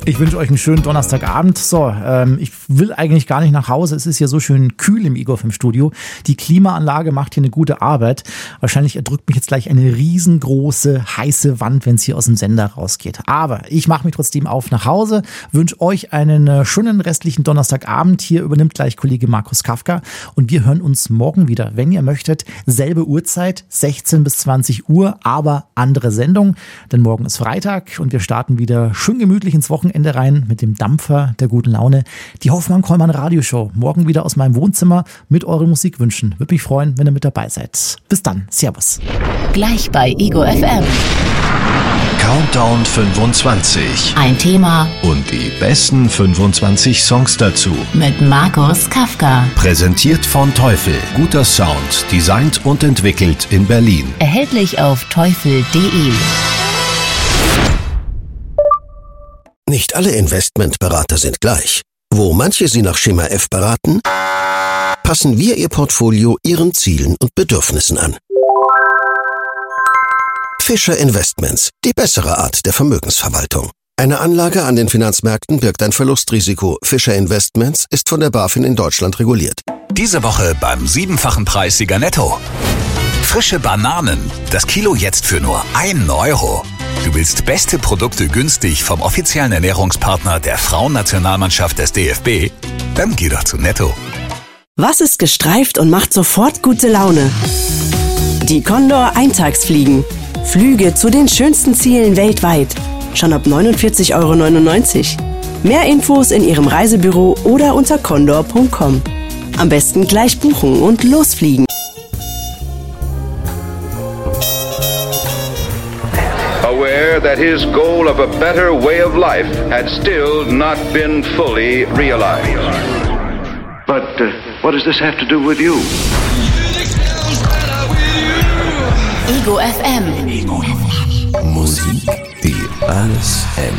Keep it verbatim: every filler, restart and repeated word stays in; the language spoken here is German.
Ich wünsche euch einen schönen Donnerstagabend. So, ähm, ich will eigentlich gar nicht nach Hause. Es ist hier so schön kühl im Igor fünf Studio. Die Klimaanlage macht hier eine gute Arbeit. Wahrscheinlich erdrückt mich jetzt gleich eine riesengroße, heiße Wand, wenn es hier aus dem Sender rausgeht. Aber ich mache mich trotzdem auf nach Hause, wünsche euch einen schönen restlichen Donnerstagabend. Hier übernimmt gleich Kollege Markus Kafka und wir hören uns morgen wieder, wenn ihr möchtet. Selbe Uhrzeit, sechzehn bis zwanzig Uhr, aber andere Sendung. Denn morgen ist Freitag und wir starten wieder schön gemütlich ins Wochenende rein mit dem Dampfer der guten Laune. Die Hoffmann-Kollmann Radioshow. Morgen wieder aus meinem Wohnzimmer mit euren Musikwünschen. Würde mich freuen, wenn ihr mit dabei seid. Bis dann. Servus. Gleich bei Ego F M. Countdown fünfundzwanzig. Ein Thema Und die besten fünfundzwanzig Songs dazu. mit Markus Kafka. Präsentiert von Teufel. Guter Sound. Designt und entwickelt in Berlin. Erhältlich auf teufel punkt de. Nicht alle Investmentberater sind gleich. Wo manche Sie nach Schema F beraten, passen wir Ihr Portfolio Ihren Zielen und Bedürfnissen an. Fischer Investments, die bessere Art der Vermögensverwaltung. Eine Anlage an den Finanzmärkten birgt ein Verlustrisiko. Fischer Investments ist von der BaFin in Deutschland reguliert. Diese Woche beim siebenfachen Preissieger Netto. Frische Bananen. Das Kilo jetzt für nur einen Euro. Du willst beste Produkte günstig vom offiziellen Ernährungspartner der Frauennationalmannschaft des D F B? Dann geh doch zu Netto. Was ist gestreift und macht sofort gute Laune? Die Condor Eintagsfliegen. Flüge zu den schönsten Zielen weltweit. Schon ab neunundvierzig Euro neunundneunzig. Mehr Infos in Ihrem Reisebüro oder unter condor punkt com. Am besten gleich buchen und losfliegen. Aware that his goal of a better way of life had still not been fully realized. But uh, what does this have to do with you? Ego F M. Musik, die alles ändert.